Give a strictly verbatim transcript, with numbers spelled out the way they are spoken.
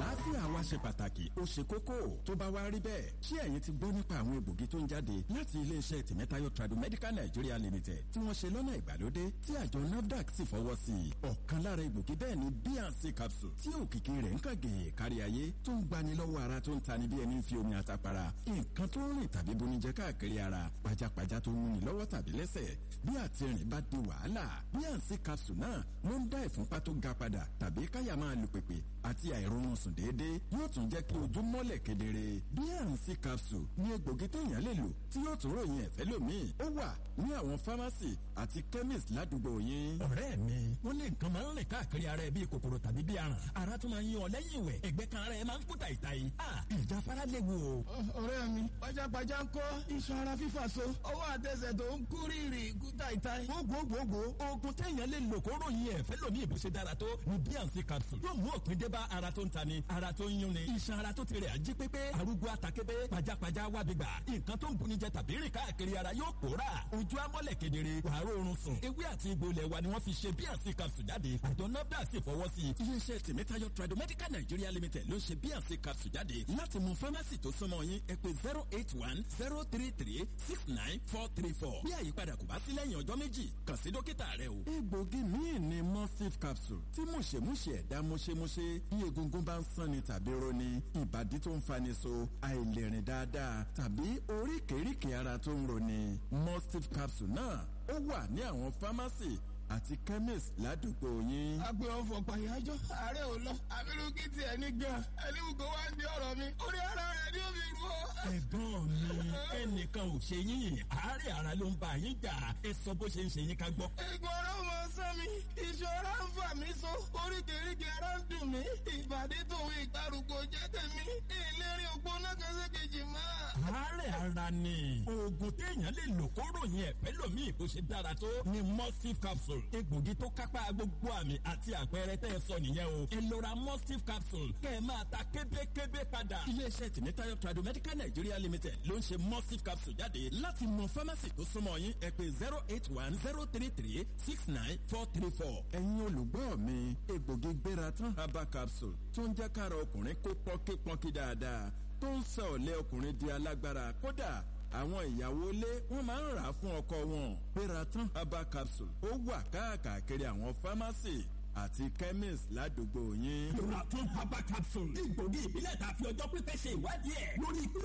àlàáfíà wa ṣe pàtàkì ó ṣe kókó tó bá wá rí bẹ́ẹ̀ ṣé ẹ̀yin ti gbọ́ nípa àwọn egbògi tó ń jáde láti iléeṣẹ́ tìmẹ́tayọ Tradomedical Nigeria Limited tí wọ́n ṣe lọ́nà ìgbàlódé tí àjọ NAFDAC sì fọwọ́ sí i ọ̀kan lára egbògi bẹ́ẹ̀ ni B and C capsule tí òkìkí rẹ̀ ń kàgé kárí ayé tó ń gbani lọ́wọ́ ara tó ń tani bí ẹni fi omi àtàpàrà nǹkan tó ń rìn tàbí bonijẹ káàkiri ara pajápajá tó ń múni lọ́wọ́ tàbí lẹ́sẹ̀ bí àtìrìn bá di wàhálà B and C capsule náà ló ń dá ìfúnpá tó ga padà tàbí káyà máa lù pèpè àti àìróorun sùn déédéé yóò tún jẹ́ kí ojú mọ́lẹ̀ kedere B and C capsule ní egbògi téèyàn lè lò tí yóò tún ròyìn ẹ̀fẹ́ lómìn ó wà ní àwọn fámásì àti chemist ládùúgbò yín. ọ̀rẹ́ mi wọ́n lé nǹkan máa ń rìn káàkiri ara ẹ bíi kòkòrò tàbí bíi aràn ara tún máa ń yan ọ lẹ́yìn ìwẹ̀ ẹ̀gbẹ́ kan ara ẹ máa ń kú tàìtàì ìjáfara léwu o. ọ̀rẹ́ mi pajápajá ń kọ́ iṣan ara fífà so ọwọ́ àtẹsẹ̀ tó ń kú rírì kú tàìtàì. gbogbogbò oògùn téèyàn lè lò kó ròyìn ẹ̀fẹ́ lómìn ìbò ṣe dára tó ní B and C capsule yóò mú òpin dé bá ara tó ń tani ara tó ń yúnni iṣan ara tó ti rẹ̀ ají pépé arúgbó àtàkébé pajápajá wábi gbà nǹkan tó ń buni jẹ tàbí rìn káàkiri ara yóò pòórà ojú amọ́lẹ̀ kedere wàá rọrùn sùn ewé àti egbò ilẹ̀ wa ni wọ́n fi ṣe B and C capsule jáde àjọ NAFDAC sì fọwọ́ sí i. iléeṣẹ́ tìmẹ́tayọ Tradomedical Nigeria Limited ló ṣe B and C capsule jáde láti mú fámásì tó súnmọ́ yín ẹ pè zero eight one zero three three six nine four three four bí àyípadà kò bá sí lẹ́yìn ọjọ́ méjì kàn sí dókítà rẹ o. egbògi míì ni mustif capsule tí mùṣemúṣe ẹ̀dá mùṣemúṣe bí egungun bá ń sanni tàbí roni ìbàdí tó ń fani so àìlèrìn dáadáa tàbí oríkèéríkèé ara tó ń roni mustif capsule náà ó wà ní àwọn fámásì àti chemist ládùúgbò yín. agbe ọfọ pàyájọ ààrẹ ò lọ abirùkí tiẹ̀ ní gan ẹlẹ́wùkọ́ wá ń di ọ̀rọ̀ mi orí ara rẹ̀ ni ó fi rú ọ. ẹ̀gbọ́n mi ẹnìkan ò ṣe yín àárẹ̀ ara ló ń bá yín jà ẹ sọ bó ṣe ń ṣe yín ká gbọ́. ẹ̀gbọ́n ọ̀rọ̀ mọ sán mi ìṣọ́ra ń fà mí so oríkèéríkèé ara ń dùn mí ìbàdí tòun ìgbàrúkọ jẹ́ tèmi ìlérí ògbóná kẹsẹ́kejì máa. àárẹ̀ ara ni oògùn téèyàn lè lò kó ròyìn ẹ̀fẹ́ lòmíì bó ṣe dára tó ni mustif capsule egbògi tó kápá gbogbo àmì àti àpẹẹrẹ tẹ́ ẹ sọ nìyẹn o ẹ lọ ra mustif capsule kẹ́ ẹ máa ta kébékébé padà. iléeṣẹ́ tìmẹ́tayọ Tradomedical Nigeria Limited ló ń ṣe mustif capsule jáde láti mọ fámásì tó súnmọ́ yín ẹ pè zero eight one zero three three six nine four three four. ẹ̀yin olùgbọ́ mi egbògi gbéra tán herbal capsule tó ń jẹ́ kára ọkùnrin kó pọ́nkípọ́nkí dáadáa tó ń sọ ọ̀lẹ ọkùnrin di alágbára kódà àwọn ìyàwó ilé wọn máa ń rà á fún ọkọ wọn Peratan herbal capsule ó wà káàkiri àwọn fámásì àti chemist ládùúgbò yín. Peratan herbal capsule egbògi ìbílẹ̀ tá a fi ọjọ́ pípẹ́ ṣe ìwádìí ẹ̀ lórí